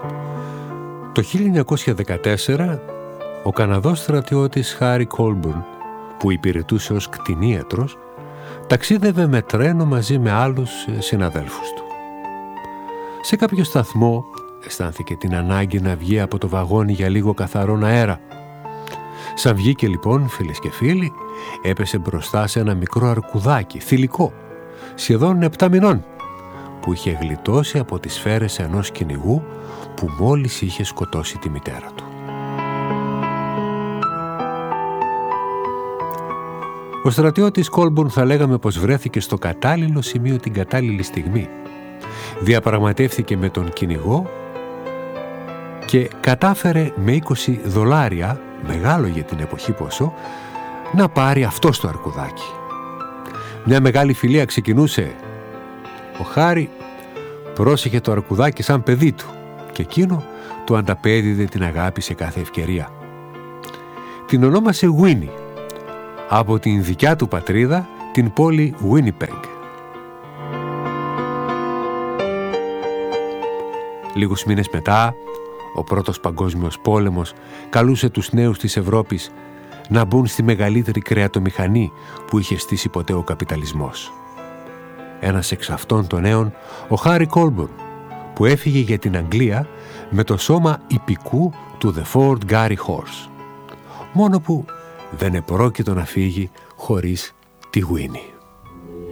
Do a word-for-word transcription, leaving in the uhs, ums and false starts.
Το χίλια εννιακόσια δεκατέσσερα ο Καναδός στρατιώτης Χάρι Κόλμπουρν, που υπηρετούσε ως κτηνίατρος, ταξίδευε με τρένο μαζί με άλλους συναδέλφους του. Σε κάποιο σταθμό αισθάνθηκε την ανάγκη να βγει από το βαγόνι για λίγο καθαρόν αέρα. Σαν βγήκε λοιπόν, φίλες και φίλοι, έπεσε μπροστά σε ένα μικρό αρκουδάκι, θηλυκό, σχεδόν επτά μηνών, που είχε γλιτώσει από τις σφαίρες ενός κυνηγού που μόλις είχε σκοτώσει τη μητέρα του. Ο στρατιώτης Κόλμπουρν θα λέγαμε πως βρέθηκε στο κατάλληλο σημείο την κατάλληλη στιγμή. Διαπραγματεύθηκε με τον κυνηγό και κατάφερε με είκοσι δολάρια, μεγάλο για την εποχή ποσό, να πάρει αυτό το αρκουδάκι. Μια μεγάλη φιλία ξεκινούσε. Ο Χάρι πρόσεχε το αρκουδάκι σαν παιδί του και εκείνο του ανταπέδιδε την αγάπη σε κάθε ευκαιρία. Την ονόμασε Winnie, από την δικιά του πατρίδα, την πόλη Winnipeg. Λίγους μήνες μετά, ο πρώτος παγκόσμιος πόλεμος καλούσε τους νέους της Ευρώπης να μπουν στη μεγαλύτερη κρεατομηχανή που είχε στήσει ποτέ ο καπιταλισμός. Ένας εξ αυτών των νέων, ο Χάρι Κόλμπουρν, που έφυγε για την Αγγλία με το σώμα ιππικού του The Ford Gary Horse. Μόνο που δεν επρόκειτο να φύγει χωρίς τη Winnie.